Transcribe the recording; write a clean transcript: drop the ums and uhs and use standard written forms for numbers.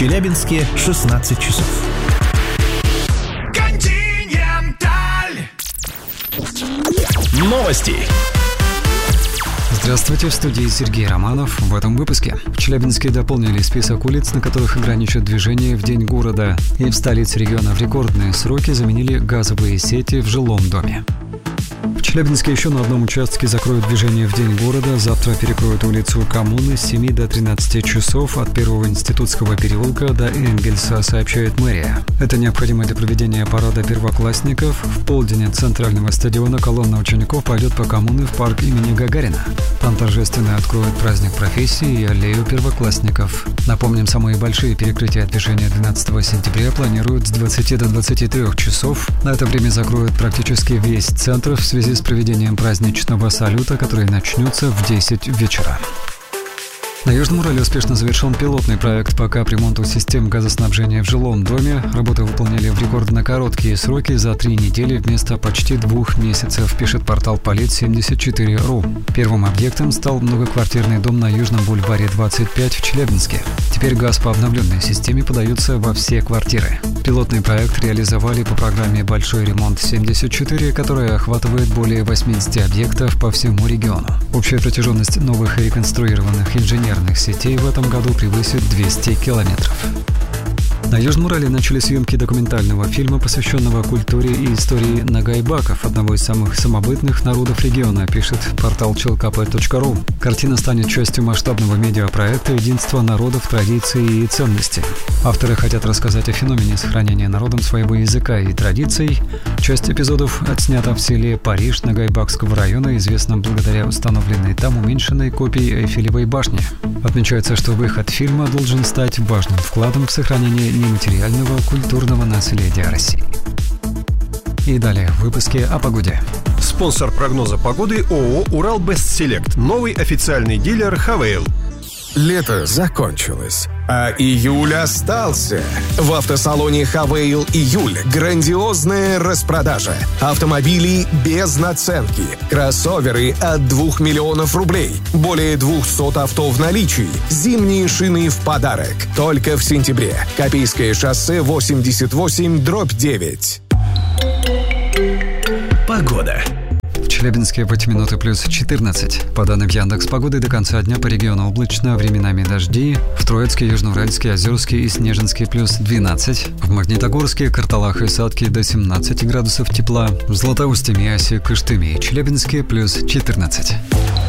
Челябинске 16 часов. Новости. Здравствуйте, в студии Сергей Романов. В этом выпуске. В Челябинске дополнили список улиц, на которых ограничат движение в День города. И в столице региона в рекордные сроки заменили газовые сети в жилом доме. В Челябинске еще на одном участке закроют движение в День города. Завтра перекроют улицу Коммуны с 7 до 13 часов от Первого Институтского переулка до Энгельса, сообщает мэрия. Это необходимо для проведения парада первоклассников. В полдень от центрального стадиона колонна учеников пойдет по Коммуны в парк имени Гагарина. Там торжественно откроют праздник профессии и аллею первоклассников. Напомним, самые большие перекрытия движения 12 сентября планируют с 20 до 23 часов. На это время закроют практически весь центр в связи с проведением праздничного салюта, который начнется в 10 вечера. На Южном Урале успешно завершен пилотный проект по капремонту систем газоснабжения в жилом доме. Работы выполнили в рекордно короткие сроки за 3 недели вместо почти 2 месяцев, пишет портал Полит74.ру. Первым объектом стал многоквартирный дом на Южном бульваре 25 в Челябинске. Теперь газ по обновленной системе подается во все квартиры. Пилотный проект реализовали по программе «Большой ремонт-74», которая охватывает более 80 объектов по всему региону. Общая протяженность новых и реконструированных инженерных сетей в этом году превысит 200 километров. На Южном Урале начали съемки документального фильма, посвященного культуре и истории нагайбаков, одного из самых самобытных народов региона, пишет портал ЧЛКП.ру. Картина станет частью масштабного медиапроекта «Единство народов, традиций и ценностей». Авторы хотят рассказать о феномене сохранения народом своего языка и традиций. Часть эпизодов отснята в селе Париж Нагайбакского района, известном благодаря установленной там уменьшенной копии Эйфелевой башни. Отмечается, что выход фильма должен стать важным вкладом в сохранение нематериального культурного наследия России. И далее в выпуске о погоде. Спонсор прогноза погоды ООО «Уралбестселект». Новый официальный дилер «Хавейл». Лето закончилось, а июль остался. В автосалоне «Хавейл» июль грандиозная распродажа. Автомобили без наценки, кроссоверы от 2 миллионов рублей, более 200 авто в наличии, зимние шины в подарок. Только в сентябре. Копейское шоссе 88/9. Погода. В Челябинске в эти минуты плюс 14. По данным Яндекс.Погоды, до конца дня по региону облачно, временами дожди. В Троицке, Южноуральске, Озерске и Снежинске плюс 12. В Магнитогорске, Карталах и Сатке до 17 градусов тепла. В Златоусте, Миасе, Кыштыме и Челябинске плюс 14.